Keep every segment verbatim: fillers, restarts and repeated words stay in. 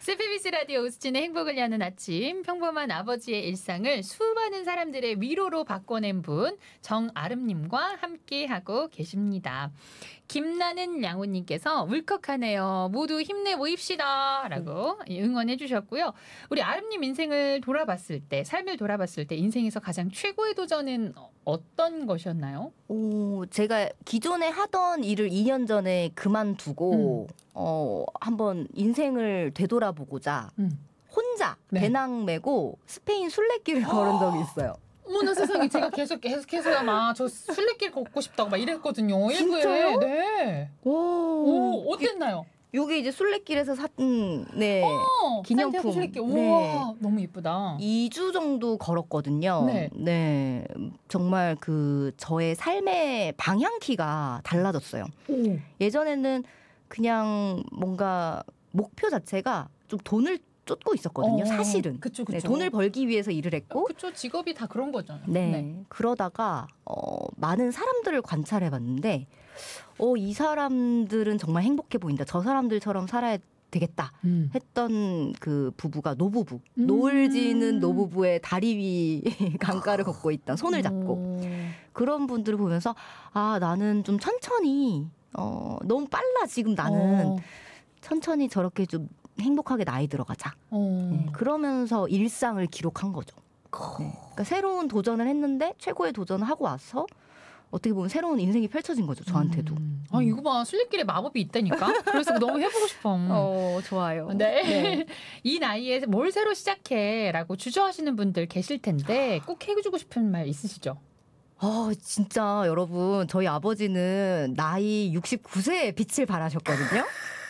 씨비에스 라디오 우수진의 행복을 여는 아침, 평범한 아버지의 일상을 수많은 사람들의 위로로 바꿔낸 분 정아름님과 함께하고 계십니다. 김나는 양호님께서 울컥하네요. 모두 힘내보입시다 라고 응원해 주셨고요. 우리 아름님 인생을 돌아봤을 때, 삶을 돌아봤을 때 인생에서 가장 최고의 도전은 어떤 것이었나요? 오, 제가 기존에 하던 일을 이 년 전에 그만두고 음. 어, 한번 인생을 되돌아보고자 음. 혼자 네. 배낭 메고 스페인 순례길을 걸은 적이 있어요. 어머나 세상에, 제가 계속 계속해서 막 저 순례길 걷고 싶다고 막 이랬거든요. 진짜요? 일부에. 네. 오, 오 어땠나요? 요게 이제 순례길에서 산 네, 어, 기념품. 순례길. 우와, 네. 너무 예쁘다. 이 주 정도 걸었거든요. 네. 네. 정말 그 저의 삶의 방향키가 달라졌어요. 오. 예전에는 그냥 뭔가 목표 자체가 좀 돈을 쫓고 있었거든요. 어, 사실은. 그쵸, 그쵸. 네, 돈을 벌기 위해서 일을 했고. 그렇죠. 직업이 다 그런 거잖아요. 네. 네. 그러다가 어, 많은 사람들을 관찰해봤는데 어, 이 사람들은 정말 행복해 보인다. 저 사람들처럼 살아야 되겠다 음. 했던 그 부부가 노부부. 음. 노을 지는 노부부의 다리 위 강가를 걷고 있던 손을 잡고. 오. 그런 분들을 보면서 아, 나는 좀 천천히 어, 너무 빨라 지금 나는. 오. 천천히 저렇게 좀 행복하게 나이 들어가자. 네, 그러면서 일상을 기록한 거죠. 네, 그러니까 새로운 도전을 했는데 최고의 도전을 하고 와서 어떻게 보면 새로운 인생이 펼쳐진 거죠. 저한테도. 음. 아, 이거 봐. 순례길에 마법이 있다니까. 그래서 너무 해보고 싶어. 어, 좋아요. 네. 네. 이 나이에 뭘 새로 시작해 라고 주저하시는 분들 계실 텐데 꼭 해주고 싶은 말 있으시죠? 아, 진짜 여러분, 저희 아버지는 나이 육십구 세에 빛을 발하셨거든요.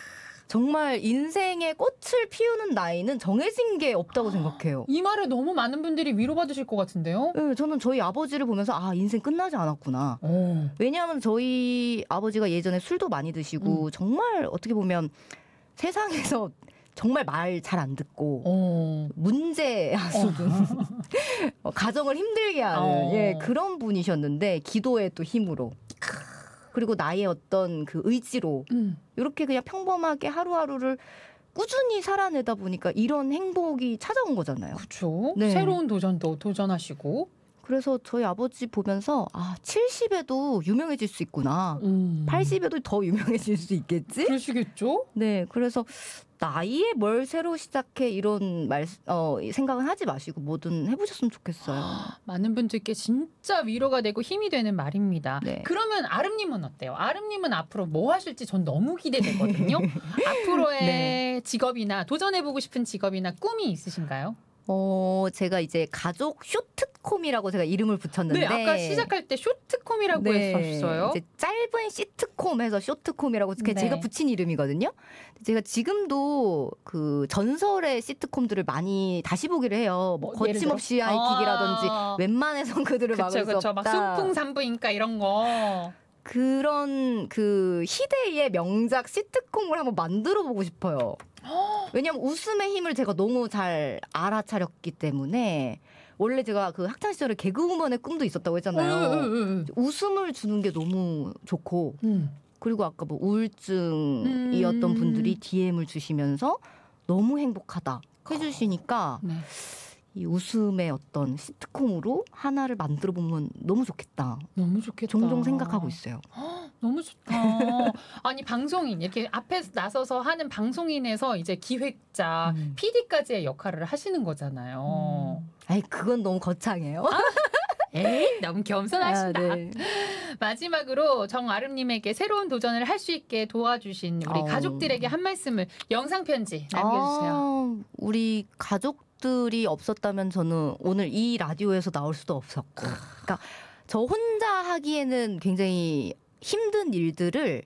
정말 인생의 꽃을 피우는 나이는 정해진 게 없다고 생각해요. 이 말에 너무 많은 분들이 위로받으실 것 같은데요? 네, 저는 저희 아버지를 보면서 아, 인생 끝나지 않았구나. 오. 왜냐하면 저희 아버지가 예전에 술도 많이 드시고 음. 정말 어떻게 보면 세상에서 정말 말 잘 안 듣고 오. 문제 하수든 어. 가정을 힘들게 하는 어. 예, 그런 분이셨는데 기도의 또 힘으로 그리고 나의 어떤 그 의지로 음. 이렇게 그냥 평범하게 하루하루를 꾸준히 살아내다 보니까 이런 행복이 찾아온 거잖아요. 그렇죠. 네. 새로운 도전도 도전하시고. 그래서 저희 아버지 보면서 아, 칠십에도 유명해질 수 있구나. 음. 팔십에도 더 유명해질 수 있겠지? 그러시겠죠? 네. 그래서 나이에 뭘 새로 시작해 이런 말, 어, 생각은 하지 마시고 뭐든 해보셨으면 좋겠어요. 많은 분들께 진짜 위로가 되고 힘이 되는 말입니다. 네. 그러면 아름님은 어때요? 아름님은 앞으로 뭐 하실지 전 너무 기대되거든요. 앞으로의 네. 직업이나 도전해보고 싶은 직업이나 꿈이 있으신가요? 어, 제가 이제 가족 쇼트콤이라고 제가 이름을 붙였는데. 네, 아까 시작할 때 쇼트콤이라고 네, 했었어요. 이제 짧은 시트콤 해서 쇼트콤이라고 네. 제가 붙인 이름이거든요. 제가 지금도 그 전설의 시트콤들을 많이 다시 보기를 해요. 뭐 거침없이 하이킥이라든지 아~ 웬만해선 그들을 그쵸, 막을 그쵸. 수 없다. 막 순풍산부인가 이런 거. 그런 그 희대의 명작 시트콤을 한번 만들어 보고 싶어요. 왜냐하면 웃음의 힘을 제가 너무 잘 알아차렸기 때문에 원래 제가 그 학창 시절에 개그우먼의 꿈도 있었다고 했잖아요. 음, 음, 음. 웃음을 주는 게 너무 좋고 음. 그리고 아까 뭐 우울증이었던 음. 분들이 디엠을 주시면서 너무 행복하다 해주시니까 네. 이 웃음의 어떤 시트콤으로 하나를 만들어 보면 너무 좋겠다. 너무 좋겠다. 종종 생각하고 있어요. 너무 좋다. 아니 방송인 이렇게 앞에 나서서 하는 방송인에서 이제 기획자, 음. 피디까지의 역할을 하시는 거잖아요. 음. 아니 그건 너무 거창해요. 아? 에이 너무 겸손하신다. 아, 네. 마지막으로 정아름님에게 새로운 도전을 할 수 있게 도와주신 우리 어. 가족들에게 한 말씀을 영상 편지 남겨주세요. 아, 우리 가족 들이 없었다면 저는 오늘 이 라디오에서 나올 수도 없었고 그러니까 저 혼자 하기에는 굉장히 힘든 일들을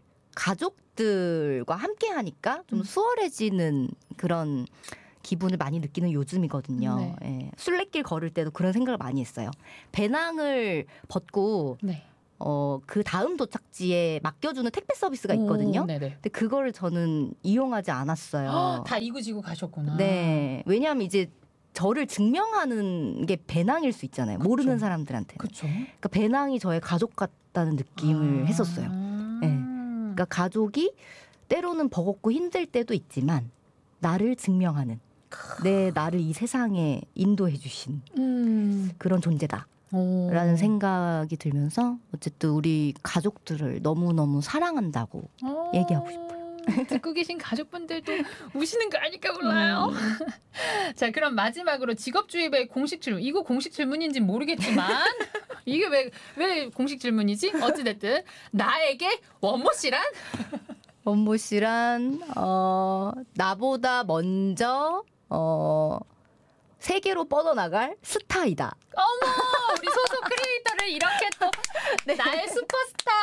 가족들과 함께 하니까 좀 수월해지는 그런 기분을 많이 느끼는 요즘이거든요. 네. 예. 순례길 걸을 때도 그런 생각을 많이 했어요. 배낭을 벗고 네. 어, 그 다음 도착지에 맡겨주는 택배 서비스가 있거든요. 오, 근데 그거를 저는 이용하지 않았어요. 허, 다 이구지구 가셨구나. 네. 왜냐하면 이제 저를 증명하는 게 배낭일 수 있잖아요. 그쵸. 모르는 사람들한테는. 그쵸. 그러니까 배낭이 저의 가족 같다는 느낌을 아~ 했었어요. 네. 그러니까 가족이 때로는 버겁고 힘들 때도 있지만 나를 증명하는 내 나를 이 세상에 인도해 주신 음. 그런 존재다. 오. 라는 생각이 들면서 어쨌든 우리 가족들을 너무너무 사랑한다고 오. 얘기하고 싶어요. 듣고 계신 가족분들도 우시는 거 아닐까 몰라요. 음. 자, 그럼 마지막으로 직업주입의 공식 질문. 이거 공식 질문인지 모르겠지만 이게 왜, 왜 공식 질문이지? 어찌됐든 나에게 원모 씨란? 원모 씨란 어, 나보다 먼저 어, 세계로 뻗어나갈 스타이다. 어머, 우리 소속 크리에이터를 이렇게 또 네. 나의 슈퍼스타.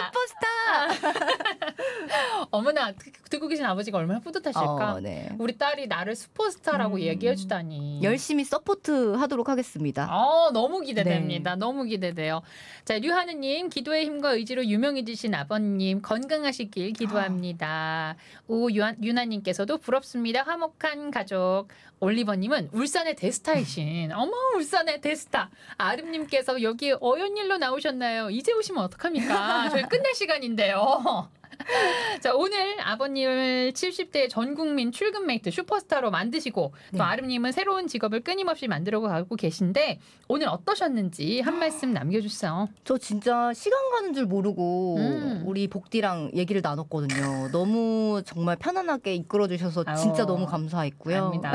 슈퍼스타. 어머나, 듣- 듣고 계신 아버지가 얼마나 뿌듯하실까? 어, 네. 우리 딸이 나를 슈퍼스타라고 음. 얘기해 주다니. 열심히 서포트 하도록 하겠습니다. 아, 너무 기대됩니다. 네. 너무 기대돼요. 자, 류하느님, 기도의 힘과 의지로 유명해지신 아버님, 건강하시길 기도합니다. 오, 유한, 유나님께서도 부럽습니다. 화목한 가족. 올리버님은 울산의 대스타이신. 어머, 울산의 대스타. 아름님께서 여기 어연일로 나오셨나요? 이제 오시면 어떡합니까? 저희 끝낼 시간인데요. 자, 오늘 아버님을 칠십 대 전 국민 출근 메이트 슈퍼스타로 만드시고 네. 또 아름님은 새로운 직업을 끊임없이 만들어 가고 계신데 오늘 어떠셨는지 한 말씀 남겨주세요. 저 진짜 시간 가는 줄 모르고 음. 우리 복디랑 얘기를 나눴거든요. 너무 정말 편안하게 이끌어 주셔서 진짜 아유, 너무 감사했고요. 압니다.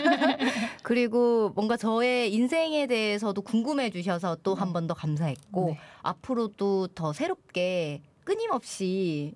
그리고 뭔가 저의 인생에 대해서도 궁금해 주셔서 또 한 번 더 감사했고 네. 앞으로도 더 새롭게 끊임없이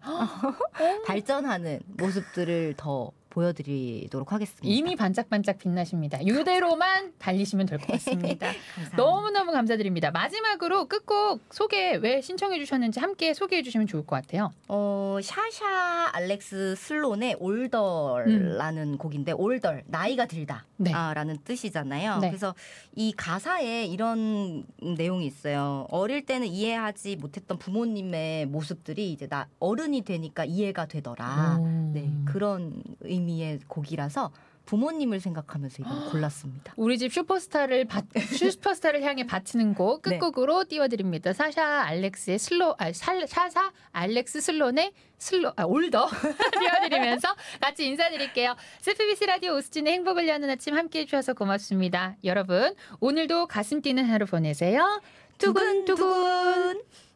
발전하는 모습들을 더 보여드리도록 하겠습니다. 이미 반짝반짝 빛나십니다. 이대로만 달리시면 될 것 같습니다. 감사합니다. 너무너무 감사드립니다. 마지막으로 끝곡 소개 왜 신청해 주셨는지 함께 소개해 주시면 좋을 것 같아요. 어, 샤샤 알렉스 슬론의 올더라는 곡인데 올더 나이가 들다 네. 아, 라는 뜻이잖아요. 네. 그래서 이 가사에 이런 내용이 있어요. 어릴 때는 이해하지 못했던 부모님의 모습들이 이제 나 어른이 되니까 이해가 되더라. 오. 네, 그런 의미의 곡이라서 부모님을 생각하면서 이걸 골랐습니다. 우리 집 슈퍼스타를 바, 슈퍼스타를 향해 바치는 곡 네. 끝곡으로 띄워드립니다. 사샤 알렉스의 슬로 아, 살, 샤사 알렉스 슬론의 슬로 아, 올더 띄워드리면서 같이 인사드릴게요. 씨피비씨 라디오 오수진의 행복을 여는 아침 함께해 주셔서 고맙습니다. 여러분 오늘도 가슴 뛰는 하루 보내세요. 두근두근.